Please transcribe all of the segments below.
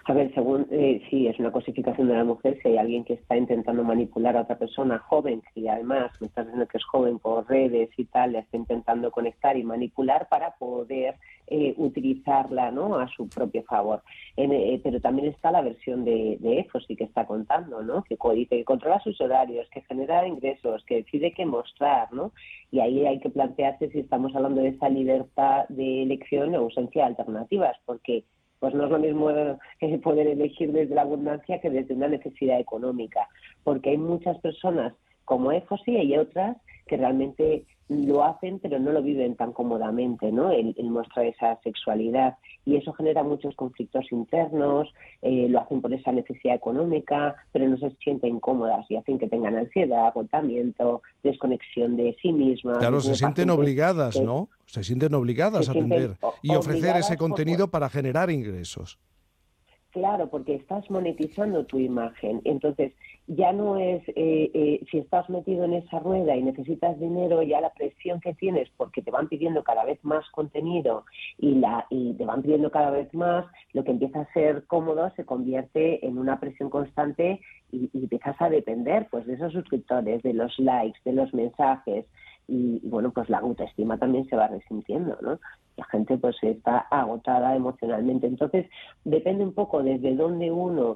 A ver, según sí, es una cosificación de la mujer. Si hay alguien que está intentando manipular a otra persona joven, que además me estás diciendo que es joven por redes y tal, le está intentando conectar y manipular para poder utilizarla, ¿no?, a su propio favor. Pero también está la versión de EFOSI que está contando, ¿no?, que dice que controla sus horarios, que genera ingresos, que decide qué mostrar, ¿no? Y ahí hay que plantearse si estamos hablando de esa libertad de elección o ausencia de alternativas, porque pues no es lo mismo poder elegir desde la abundancia que desde una necesidad económica, porque hay muchas personas como EFOSI y hay otras que realmente lo hacen pero no lo viven tan cómodamente, ¿no?, el mostrar esa sexualidad, y eso genera muchos conflictos internos. Lo hacen por esa necesidad económica, pero no se sienten cómodas y hacen que tengan ansiedad, agotamiento, desconexión de sí mismas. Claro, se sienten obligadas, ¿no? Se sienten obligadas a atender y ofrecer ese contenido para generar ingresos. Claro, porque estás monetizando tu imagen. Entonces, ya no es, si estás metido en esa rueda y necesitas dinero, ya la presión que tienes, porque te van pidiendo cada vez más contenido y te van pidiendo cada vez más, lo que empieza a ser cómodo se convierte en una presión constante y empiezas a depender pues de esos suscriptores, de los likes, de los mensajes. Y bueno, pues la autoestima también se va resintiendo, ¿no? La gente pues está agotada emocionalmente. Entonces, depende un poco desde dónde uno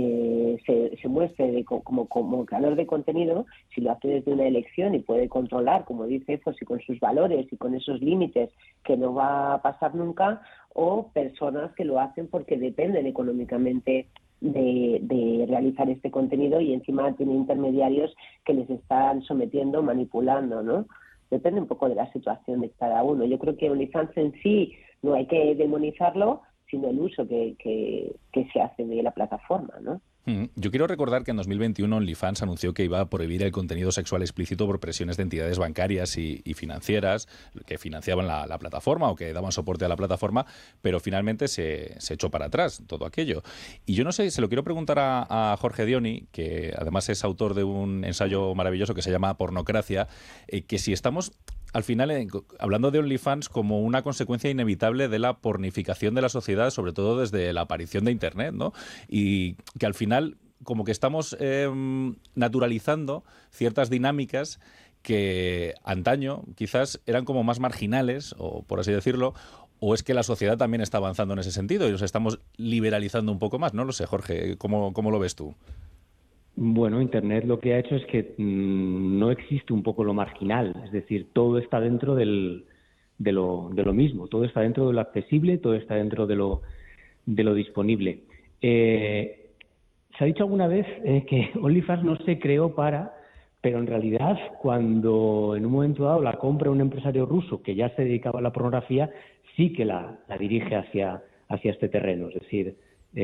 se muestre como creador de contenido, si lo hace desde una elección y puede controlar, como dice EFOSI, con sus valores y con esos límites que no va a pasar nunca, o personas que lo hacen porque dependen económicamente de realizar este contenido y encima tiene intermediarios que les están sometiendo, manipulando, ¿no? Depende un poco de la situación de cada uno. Yo creo que OnlyFans en sí no hay que demonizarlo, sino el uso que se hace de la plataforma, ¿no? Yo quiero recordar que en 2021 OnlyFans anunció que iba a prohibir el contenido sexual explícito por presiones de entidades bancarias y financieras que financiaban la plataforma o que daban soporte a la plataforma, pero finalmente se echó para atrás todo aquello. Y yo no sé, se lo quiero preguntar a Jorge Dioni, que además es autor de un ensayo maravilloso que se llama Pornocracia, que si estamos al final hablando de OnlyFans como una consecuencia inevitable de la pornificación de la sociedad, sobre todo desde la aparición de Internet, ¿no? Y que al final como que estamos naturalizando ciertas dinámicas que antaño quizás eran como más marginales, o por así decirlo, o es que la sociedad también está avanzando en ese sentido y nos estamos liberalizando un poco más. No lo sé, Jorge, ¿cómo lo ves tú? Bueno, Internet lo que ha hecho es que no existe un poco lo marginal, es decir, todo está dentro de lo mismo, todo está dentro de lo accesible, todo está dentro de lo disponible. Se ha dicho alguna vez que OnlyFans no se creó pero en realidad cuando en un momento dado la compra un empresario ruso que ya se dedicaba a la pornografía, sí que la dirige hacia este terreno, es decir,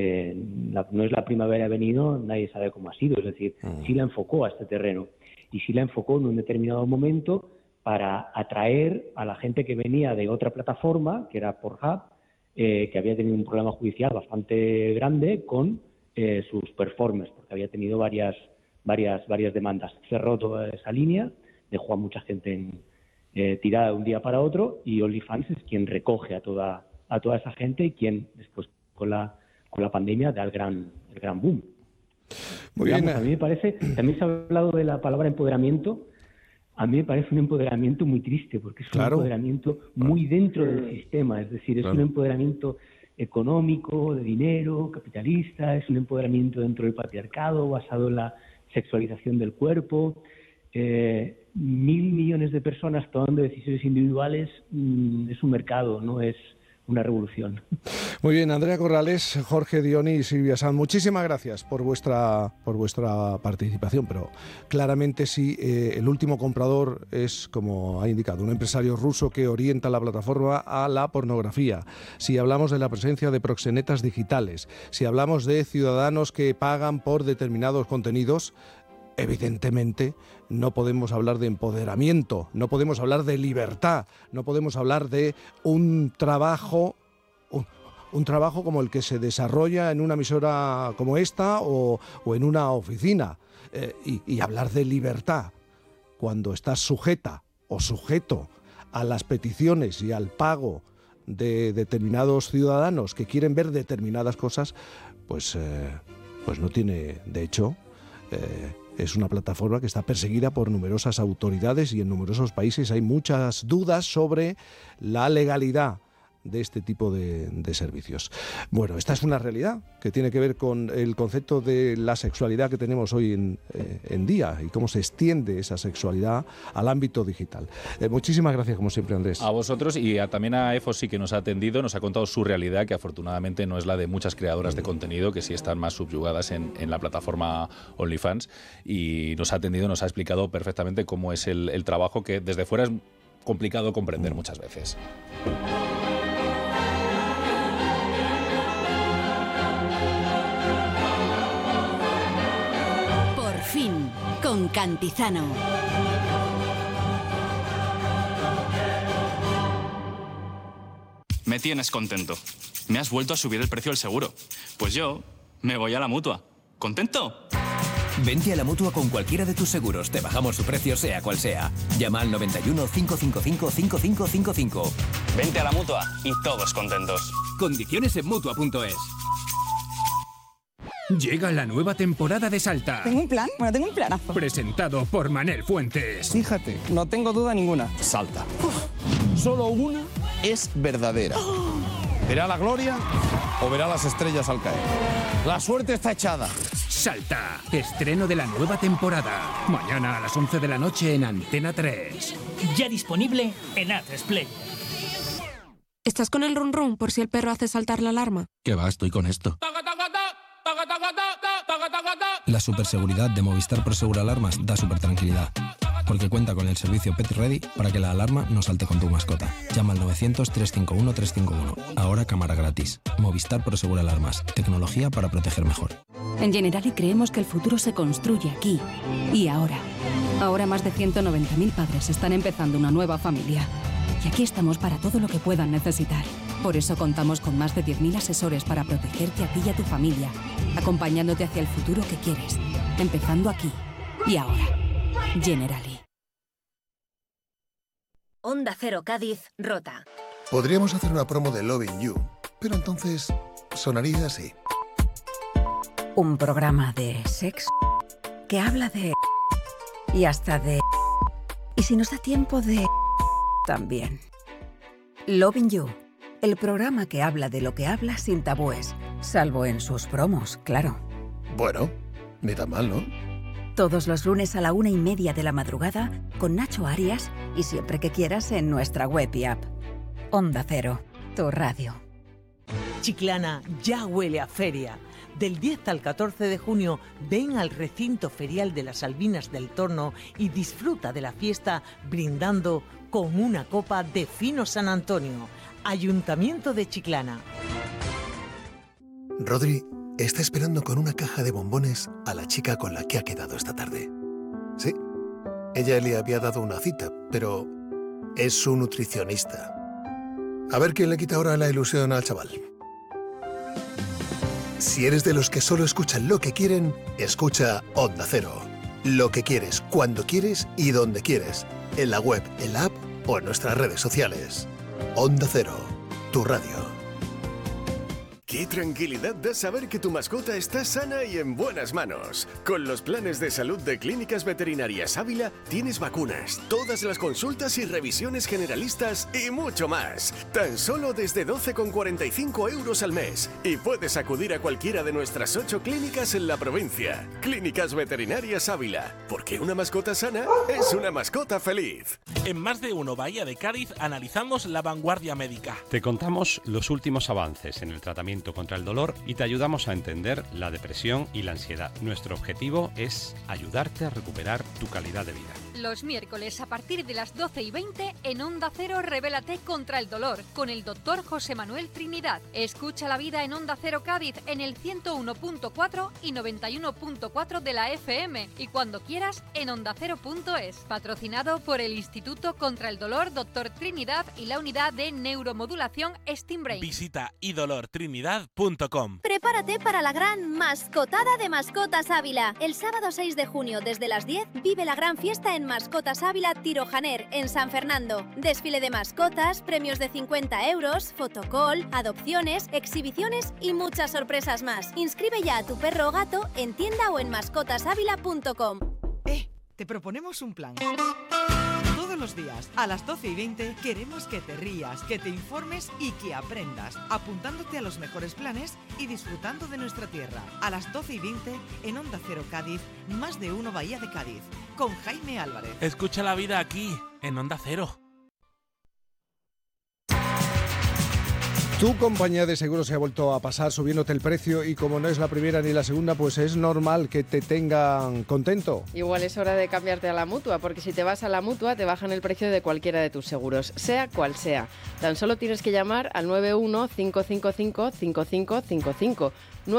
no es la primavera ha venido, nadie sabe cómo ha sido, es decir, sí la enfocó a este terreno y sí la enfocó en un determinado momento para atraer a la gente que venía de otra plataforma, que era Pornhub, que había tenido un problema judicial bastante grande con sus performers, porque había tenido varias demandas. Cerró toda esa línea, dejó a mucha gente tirada de un día para otro, y OnlyFans es quien recoge a toda esa gente y quien después con la pandemia da el gran boom. Muy bien. A mí me parece, también se ha hablado de la palabra empoderamiento, a mí me parece un empoderamiento muy triste, porque es un empoderamiento muy dentro del sistema, es decir, es un empoderamiento económico, de dinero, capitalista, es un empoderamiento dentro del patriarcado, basado en la sexualización del cuerpo. 1.000 millones de personas tomando decisiones individuales es un mercado, no es una revolución. Muy bien, Andrea Corrales, Jorge Dioni y Silvia Sanz, muchísimas gracias por vuestra participación, pero claramente sí, el último comprador es, como ha indicado, un empresario ruso que orienta la plataforma a la pornografía. Si hablamos de la presencia de proxenetas digitales, si hablamos de ciudadanos que pagan por determinados contenidos, evidentemente no podemos hablar de empoderamiento, no podemos hablar de libertad, no podemos hablar de un trabajo como el que se desarrolla en una emisora como esta o en una oficina, y hablar de libertad cuando estás sujeta o sujeto a las peticiones y al pago de determinados ciudadanos que quieren ver determinadas cosas, pues no tiene, de hecho, es una plataforma que está perseguida por numerosas autoridades y en numerosos países hay muchas dudas sobre la legalidad de este tipo de servicios. Bueno, esta es una realidad que tiene que ver con el concepto de la sexualidad que tenemos hoy en día y cómo se extiende esa sexualidad al ámbito digital. Muchísimas gracias, como siempre, Andrés. A vosotros y también a EFOSI, que nos ha atendido, nos ha contado su realidad, que afortunadamente no es la de muchas creadoras de contenido, que sí están más subyugadas en la plataforma OnlyFans, y nos ha atendido, nos ha explicado perfectamente cómo es el trabajo, que desde fuera es complicado comprender muchas veces. Fin, con Cantizano. Me tienes contento. Me has vuelto a subir el precio del seguro. Pues yo me voy a la Mutua. ¿Contento? Vente a la Mutua con cualquiera de tus seguros. Te bajamos su precio, sea cual sea. Llama al 91 555 5555. Vente a la Mutua y todos contentos. Condiciones en Mutua.es. Llega la nueva temporada de Salta. ¿Tengo un plan? Bueno, tengo un planazo. Presentado por Manel Fuentes. Fíjate, no tengo duda ninguna. Salta. Solo una es verdadera. ¿Verá la gloria o verá las estrellas al caer? La suerte está echada. Salta. Estreno de la nueva temporada. Mañana a las 11 de la noche en Antena 3. Ya disponible en A3 Player. ¿Estás con el run run por si el perro hace saltar la alarma? ¿Qué va? Estoy con esto. La superseguridad de Movistar Prosegur Alarmas da super tranquilidad, porque cuenta con el servicio Pet Ready para que la alarma no salte con tu mascota. Llama al 900-351-351. Ahora cámara gratis. Movistar Prosegur Alarmas. Tecnología para proteger mejor. En Generali creemos que el futuro se construye aquí y ahora. Ahora más de 190.000 padres están empezando una nueva familia. Y aquí estamos para todo lo que puedan necesitar. Por eso contamos con más de 10.000 asesores para protegerte a ti y a tu familia, acompañándote hacia el futuro que quieres, empezando aquí y ahora. Generali. Onda Cero Cádiz, Rota. Podríamos hacer una promo de Loving You, pero entonces sonaría así. Un programa de sexo que habla de... y hasta de... y si nos da tiempo de... también. Loving You, el programa que habla de lo que habla sin tabúes, salvo en sus promos, claro. Bueno, ni tan mal, ¿no? Todos los lunes a la 1:30 de la madrugada con Nacho Arias y siempre que quieras en nuestra web y app. Onda Cero, tu radio. Chiclana ya huele a feria. Del 10 al 14 de junio, ven al recinto ferial de las Albinas del Torno y disfruta de la fiesta brindando con una copa de Fino San Antonio. Ayuntamiento de Chiclana. Rodri está esperando con una caja de bombones a la chica con la que ha quedado esta tarde. Sí, ella le había dado una cita, pero es su nutricionista. A ver quién le quita ahora la ilusión al chaval. Si eres de los que solo escuchan lo que quieren, escucha Onda Cero. Lo que quieres, cuando quieres y donde quieres. En la web, en la app o en nuestras redes sociales. Onda Cero, tu radio. Qué tranquilidad da saber que tu mascota está sana y en buenas manos. Con los planes de salud de Clínicas Veterinarias Ávila tienes vacunas, todas las consultas y revisiones generalistas y mucho más. Tan solo desde 12,45 € al mes. Y puedes acudir a cualquiera de nuestras 8 clínicas en la provincia. Clínicas Veterinarias Ávila. Porque una mascota sana es una mascota feliz. En Más de Uno Bahía de Cádiz analizamos la vanguardia médica. Te contamos los últimos avances en el tratamiento contra el dolor y te ayudamos a entender la depresión y la ansiedad. Nuestro objetivo es ayudarte a recuperar tu calidad de vida. Los miércoles a partir de las 12:20 en Onda Cero Revélate contra el dolor con el doctor José Manuel Trinidad. Escucha la vida en Onda Cero Cádiz en el 101.4 y 91.4 de la FM y cuando quieras en ondacero.es. Patrocinado por el Instituto contra el Dolor Dr. Trinidad y la Unidad de Neuromodulación Steambrain. Visita idolortrinidad.es. mascotasnavidad.com. Prepárate para la gran mascotada de Mascotas Ávila. El sábado 6 de junio, desde las 10, vive la gran fiesta en Mascotas Ávila Tirojaner, en San Fernando. Desfile de mascotas, premios de 50 euros, fotocall, adopciones, exhibiciones y muchas sorpresas más. Inscribe ya a tu perro o gato en tienda o en mascotasávila.com. Te proponemos un plan. Todos los días, a las 12:20, queremos que te rías, que te informes y que aprendas, apuntándote a los mejores planes y disfrutando de nuestra tierra. A las 12:20, en Onda Cero Cádiz, Más de Uno Bahía de Cádiz, con Jaime Álvarez. Escucha la vida aquí, en Onda Cero. Tu compañía de seguros se ha vuelto a pasar subiéndote el precio y como no es la primera ni la segunda, pues es normal que te tengan contento. Igual es hora de cambiarte a la Mutua, porque si te vas a la Mutua te bajan el precio de cualquiera de tus seguros, sea cual sea. Tan solo tienes que llamar al 91-555-5555.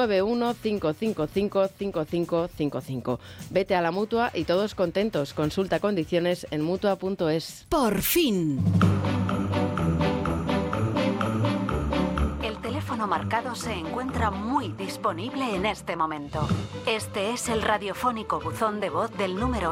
91-555-5555. Vete a la Mutua y todos contentos. Consulta condiciones en Mutua.es. Por fin. El teléfono marcado se encuentra muy disponible en este momento. Este es el radiofónico buzón de voz del número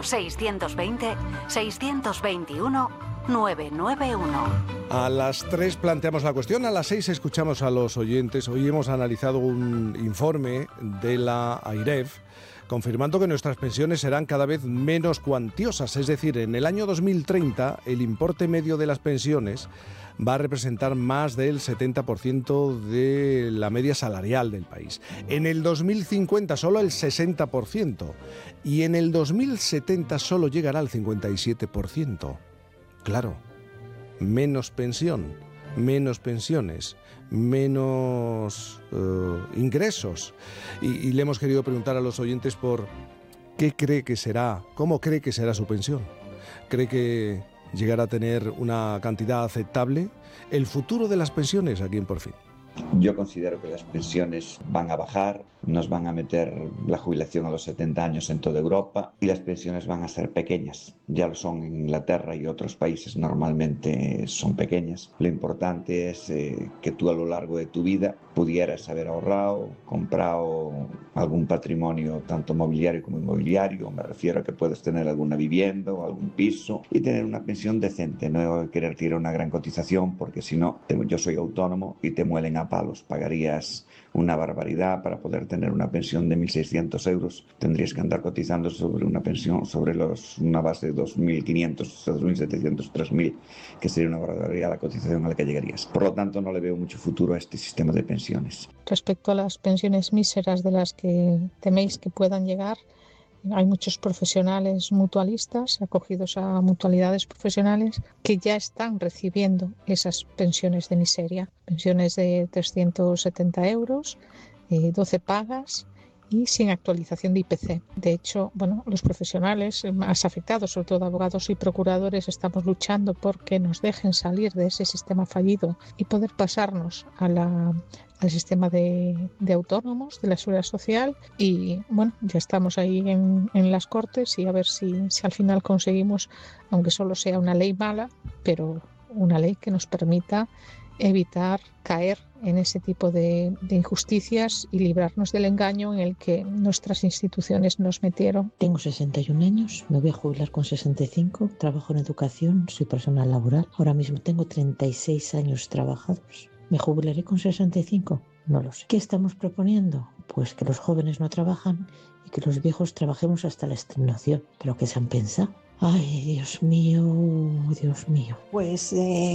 620-621-991. A las 3 planteamos la cuestión, a las 6 escuchamos a los oyentes. Hoy hemos analizado un informe de la AIREF confirmando que nuestras pensiones serán cada vez menos cuantiosas. Es decir, en el año 2030 el importe medio de las pensiones va a representar más del 70% de la media salarial del país. En el 2050 solo el 60% y en el 2070 solo llegará al 57%. Claro, menos pensión, menos pensiones, menos ingresos. Y le hemos querido preguntar a los oyentes por qué cree que será, cómo cree que será su pensión. ¿Cree que llegará a tener una cantidad aceptable? El futuro de las pensiones aquí en Por Fin. Yo considero que las pensiones van a bajar, nos van a meter la jubilación a los 70 años en toda Europa y las pensiones van a ser pequeñas. Ya lo son en Inglaterra y otros países, normalmente son pequeñas. Lo importante es que tú a lo largo de tu vida pudieras haber ahorrado, comprado algún patrimonio, tanto mobiliario como inmobiliario. Me refiero a que puedes tener alguna vivienda o algún piso y tener una pensión decente. No querer tirar una gran cotización porque si no, yo soy autónomo y te muelen a palos. Pagarías una barbaridad para poder tener una pensión de 1.600 euros. Tendrías que andar cotizando sobre una pensión, sobre una base de 2.500, 2.700, 3.000, que sería una barbaridad la cotización a la que llegarías. Por lo tanto, no le veo mucho futuro a este sistema de pensiones. Respecto a las pensiones míseras de las que teméis que puedan llegar, hay muchos profesionales mutualistas acogidos a mutualidades profesionales que ya están recibiendo esas pensiones de miseria, pensiones de 370 euros, 12 pagas y sin actualización de IPC. De hecho, los profesionales más afectados, sobre todo abogados y procuradores, estamos luchando por que nos dejen salir de ese sistema fallido y poder pasarnos al sistema de autónomos, de la seguridad social y ya estamos ahí en las Cortes y a ver si al final conseguimos, aunque solo sea una ley mala, pero una ley que nos permita evitar caer en ese tipo de injusticias y librarnos del engaño en el que nuestras instituciones nos metieron. Tengo 61 años, me voy a jubilar con 65, trabajo en educación, soy personal laboral. Ahora mismo tengo 36 años trabajados. ¿Me jubilaré con 65? No lo sé. ¿Qué estamos proponiendo? Pues que los jóvenes no trabajan y que los viejos trabajemos hasta la extenuación. ¿Pero qué se han pensado? Ay, Dios mío, Dios mío. Pues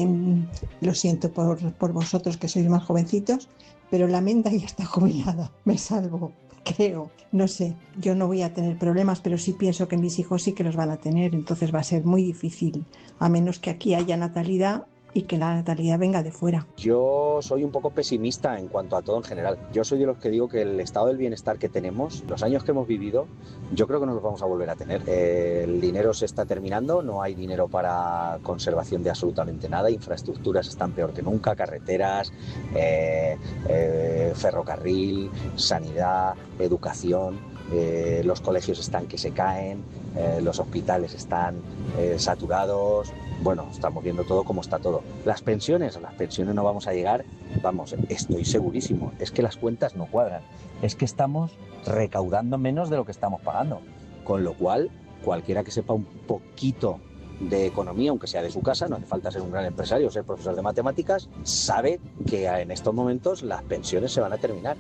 lo siento por vosotros que sois más jovencitos, pero la Menda ya está jubilada. Me salvo, creo. No sé, yo no voy a tener problemas, pero sí pienso que mis hijos sí que los van a tener. Entonces va a ser muy difícil, a menos que aquí haya natalidad y que la natalidad venga de fuera. Yo soy un poco pesimista en cuanto a todo en general. Yo soy de los que digo que el estado del bienestar que tenemos, los años que hemos vivido, yo creo que no los vamos a volver a tener. El dinero se está terminando, no hay dinero para conservación de absolutamente nada, infraestructuras están peor que nunca, carreteras, ferrocarril, sanidad, educación. Los colegios están que se caen, los hospitales están saturados. Bueno, estamos viendo todo cómo está todo. Las pensiones no vamos a llegar, vamos, estoy segurísimo, es que las cuentas no cuadran, es que estamos recaudando menos de lo que estamos pagando, con lo cual cualquiera que sepa un poquito de economía, aunque sea de su casa, no hace falta ser un gran empresario o ser profesor de matemáticas, sabe que en estos momentos las pensiones se van a terminar.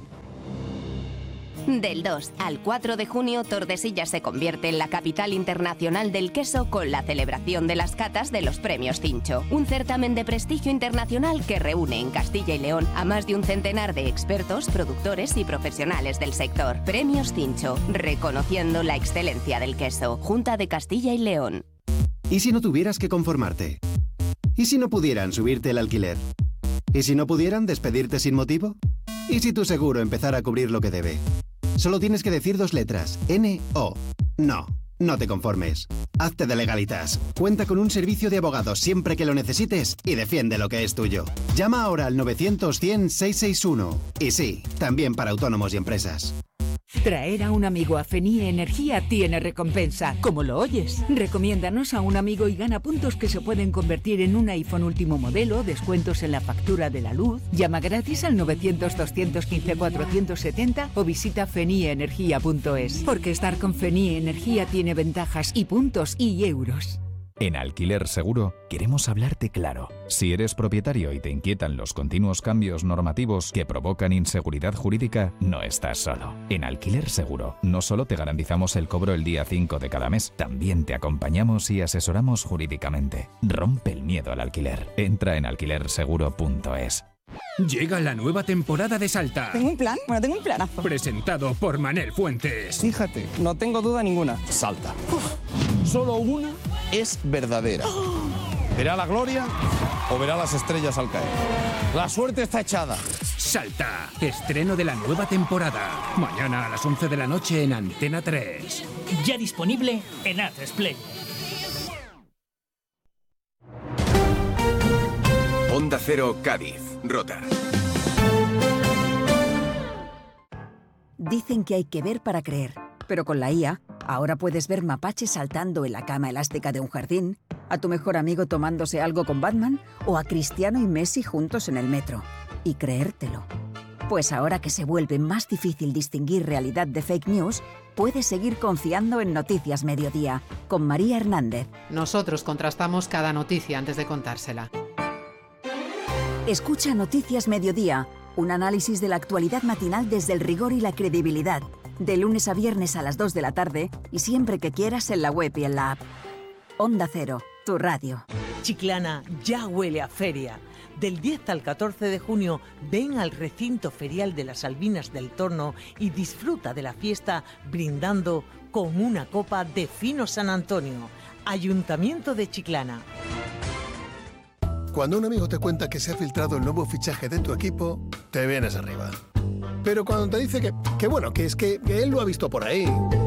Del 2 al 4 de junio, Tordesillas se convierte en la capital internacional del queso con la celebración de las catas de los Premios Cincho, un certamen de prestigio internacional que reúne en Castilla y León a más de un centenar de expertos, productores y profesionales del sector. Premios Cincho, reconociendo la excelencia del queso. Junta de Castilla y León. ¿Y si no tuvieras que conformarte? ¿Y si no pudieran subirte el alquiler? ¿Y si no pudieran despedirte sin motivo? ¿Y si tu seguro empezara a cubrir lo que debe? Solo tienes que decir 2 letras, N-O. No, no te conformes. Hazte de Legalitas. Cuenta con un servicio de abogados siempre que lo necesites y defiende lo que es tuyo. Llama ahora al 900-100-661. Y sí, también para autónomos y empresas. Traer a un amigo a FENIE Energía tiene recompensa, como lo oyes. Recomiéndanos a un amigo y gana puntos que se pueden convertir en un iPhone último modelo, descuentos en la factura de la luz. Llama gratis al 900-215-470 o visita fenieenergia.es. Porque estar con FENIE Energía tiene ventajas y puntos y euros. En Alquiler Seguro queremos hablarte claro. Si eres propietario y te inquietan los continuos cambios normativos que provocan inseguridad jurídica, no estás solo. En Alquiler Seguro no solo te garantizamos el cobro el día 5 de cada mes, también te acompañamos y asesoramos jurídicamente. Rompe el miedo al alquiler. Entra en alquilerseguro.es. Llega la nueva temporada de Salta. ¿Tengo un plan? Bueno, tengo un planazo. Presentado por Manel Fuentes. Fíjate, no tengo duda ninguna. Salta. Solo una es verdadera. ¿Verá la gloria o verá las estrellas al caer? La suerte está echada. Salta. Estreno de la nueva temporada. Mañana a las 11 de la noche en Antena 3. Ya disponible en A3 Play. Onda Cero Cádiz. Rota. Dicen que hay que ver para creer, pero con la IA, ahora puedes ver mapaches saltando en la cama elástica de un jardín, a tu mejor amigo tomándose algo con Batman o a Cristiano y Messi juntos en el metro. Y creértelo. Pues ahora que se vuelve más difícil distinguir realidad de fake news, puedes seguir confiando en Noticias Mediodía, con María Hernández. Nosotros contrastamos cada noticia antes de contársela. Escucha Noticias Mediodía, un análisis de la actualidad matinal desde el rigor y la credibilidad. De lunes a viernes a las 2 de la tarde y siempre que quieras en la web y en la app. Onda Cero, tu radio. Chiclana ya huele a feria. Del 10 al 14 de junio, ven al recinto ferial de las Albinas del Torno y disfruta de la fiesta brindando con una copa de Fino San Antonio. Ayuntamiento de Chiclana. Cuando un amigo te cuenta que se ha filtrado el nuevo fichaje de tu equipo, te vienes arriba. Pero cuando te dice que él lo ha visto por ahí.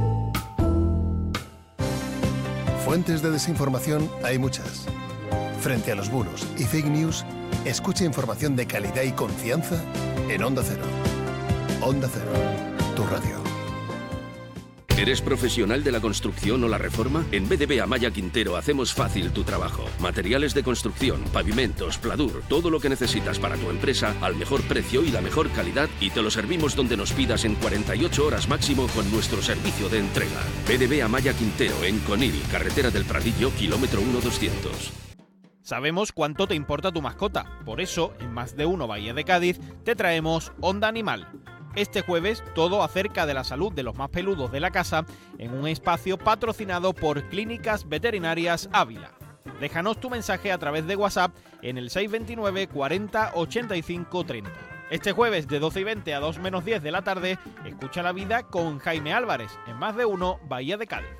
Fuentes de desinformación hay muchas. Frente a los bulos y fake news, escucha información de calidad y confianza en Onda Cero. Onda Cero, tu radio. ¿Eres profesional de la construcción o la reforma? En BDB Amaya Quintero hacemos fácil tu trabajo. Materiales de construcción, pavimentos, pladur, todo lo que necesitas para tu empresa al mejor precio y la mejor calidad, y te lo servimos donde nos pidas en 48 horas máximo con nuestro servicio de entrega. BDB Amaya Quintero en Conil, carretera del Pradillo, kilómetro 1200. Sabemos cuánto te importa tu mascota, por eso en Más de Uno Bahía de Cádiz te traemos Onda Animal. Este jueves, todo acerca de la salud de los más peludos de la casa en un espacio patrocinado por Clínicas Veterinarias Ávila. Déjanos tu mensaje a través de WhatsApp en el 629 40 85 30. Este jueves de 12:20 a 2 menos 10 de la tarde, escucha la vida con Jaime Álvarez en Más de Uno Bahía de Cádiz.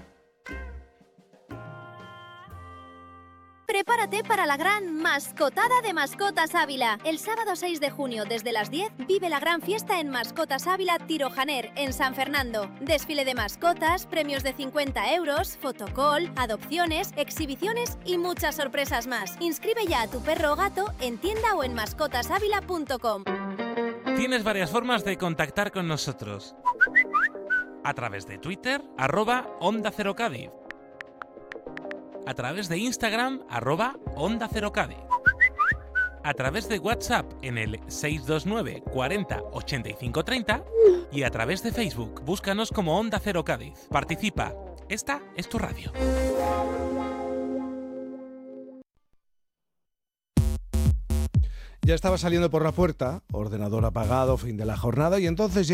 Prepárate para la gran Mascotada de Mascotas Ávila. El sábado 6 de junio desde las 10 vive la gran fiesta en Mascotas Ávila Tirojaner en San Fernando. Desfile de mascotas, premios de 50 euros, fotocall, adopciones, exhibiciones y muchas sorpresas más. Inscribe ya a tu perro o gato en tienda o en mascotasávila.com. Tienes varias formas de contactar con nosotros. A través de Twitter, @Onda Cero Cádiz. a través de Instagram @Onda Cero Cádiz, a través de WhatsApp en el 629 40 85 30 y a través de Facebook. Búscanos como Onda Cero Cádiz. Participa. Esta es tu radio. Ya estaba saliendo por la puerta, ordenador apagado, fin de la jornada, y entonces